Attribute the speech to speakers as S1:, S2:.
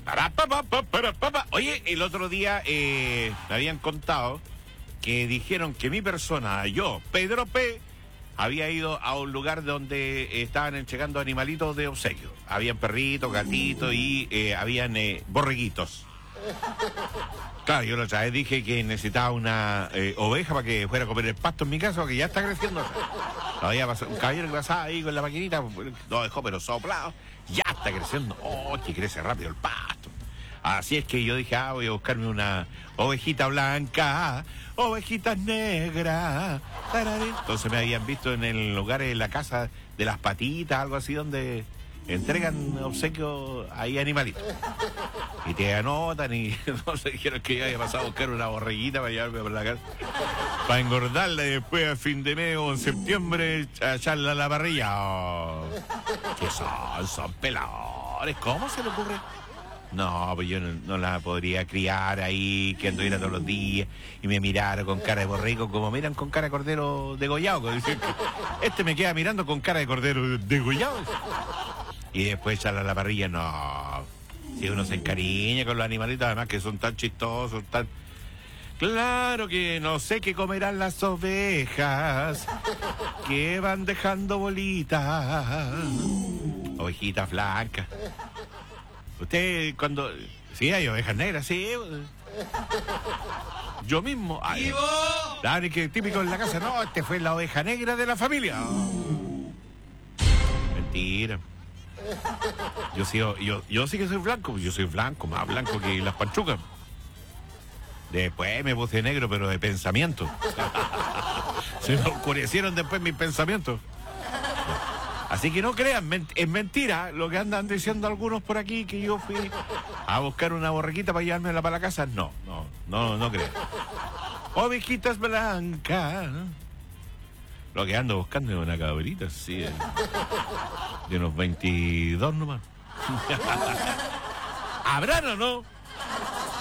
S1: Oye, el otro día me habían contado que dijeron que mi persona, yo, Pedro P., había ido a un lugar donde estaban entregando animalitos de obsequio. Habían perritos, gatitos y habían borreguitos. Claro, yo la otra vez dije que necesitaba una oveja para que fuera a comer el pasto en mi casa, porque ya está creciendo. Lo había pasado, un caballero que pasaba ahí con la maquinita, lo dejó pero soplado. Ya está creciendo. Oh, que crece rápido el pasto. Así es que yo dije, voy a buscarme una ovejita blanca, ovejitas negras. Entonces me habían visto en el lugar de la casa de las patitas, algo así, donde entregan obsequios ahí animalitos. Y te anotan y no sé, dijeron que yo había pasado a buscar una borreguita para llevarme por la casa. Para engordarla y después a fin de mes o en septiembre echarla a la parrilla. Oh, ¿qué son? Son peladores. ¿Cómo se le ocurre? No, pues yo no la podría criar ahí, que anduviera todos los días y me mirara con cara de borrego, como miran con cara de cordero degollado. Este me queda mirando con cara de cordero degollado. Y después echarla a la parrilla, no. Si uno se encariña con los animalitos, además que son tan chistosos, tan... Claro que no sé qué comerán las ovejas que van dejando bolitas. Ovejitas blancas. Usted cuando... Sí, hay ovejas negras, sí. Yo mismo. ¡Vivo! Claro, que típico en la casa. No, este fue la oveja negra de la familia. Mentira. Yo sí que soy blanco. Yo soy blanco, más blanco que las panchucas. Después me puse negro, pero de pensamiento. Se me oscurecieron después mis pensamientos. Así que no crean, es mentira lo que andan diciendo algunos por aquí, que yo fui a buscar una borrequita para llevármela para la casa. No crean. Ovejitas blancas. Lo que ando buscando es una cabrita, sí, de unos 22 nomás. ¿Habrán o no?